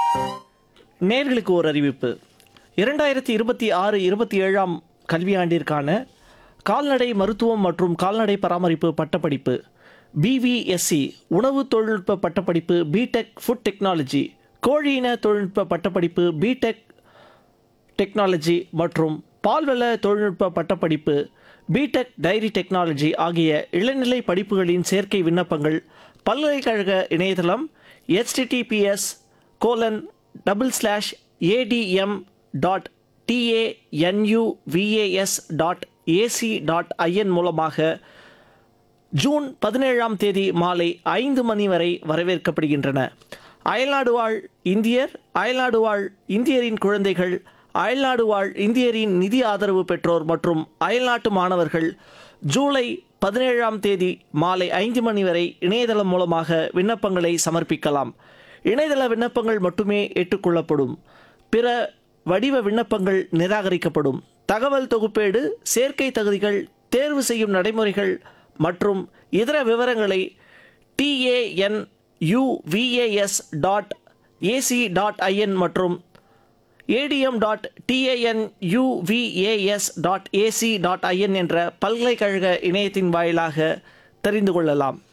நேர்களுக்கு ஒரு அறிவிப்பு. 2026-27 கல்வியாண்டிற்கான கால்நடை மருத்துவம் மற்றும் கால்நடை பராமரிப்பு பட்டப்படிப்பு பிவிஎஸ்சி, உணவு தொழில்நுட்ப பட்டப்படிப்பு பிடெக் ஃபுட் டெக்னாலஜி, கோழியின தொழில்நுட்ப பட்டப்படிப்பு பிடெக் டெக்னாலஜி மற்றும் பால்வள தொழில்நுட்ப பட்டப்படிப்பு பிடெக் டைரி டெக்னாலஜி ஆகிய இளநிலை படிப்புகளின் சேர்க்கை விண்ணப்பங்கள் பல்கலைக்கழக இணையதளம் https://adm.tanuvas.ac.in மூலமாக ஜூன் 17ஆம் தேதி மாலை 5 மணி வரை வரவேற்கப்படுகின்றன. அயல்நாடு வாழ் இந்தியர், அயல்நாடு வாழ் இந்தியரின் குழந்தைகள், அயல்நாடு வாழ் இந்தியரின் நிதி ஆதரவு பெற்றோர் மற்றும் அயல்நாட்டு மாணவர்கள் ஜூலை 17ஆம் தேதி மாலை 5 மணி வரை இணையதளம் மூலமாக விண்ணப்பங்களை சமர்ப்பிக்கலாம். இணையதள விண்ணப்பங்கள் மட்டுமே ஏற்றுக்கொள்ளப்படும். பிற வடிவ விண்ணப்பங்கள் நிராகரிக்கப்படும். தகவல் தொகுப்பேடு, சேர்க்கை தகுதிகள், தேர்வு செய்யும் நடைமுறைகள் மற்றும் இதர விவரங்களை tanuvas.ac.in மற்றும் adm.tanuvas.ac.in என்ற பல்கலைக்கழக இணையத்தின் வாயிலாக தெரிந்து கொள்ளலாம்.